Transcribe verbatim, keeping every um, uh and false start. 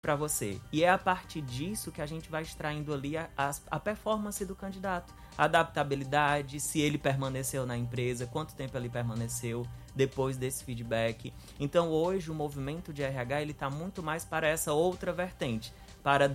para você. E é a partir disso que a gente vai extraindo ali a, a, a performance do candidato, a adaptabilidade, se ele permaneceu na empresa, quanto tempo ele permaneceu depois desse feedback. Então hoje o movimento de R H ele está muito mais para essa outra vertente, para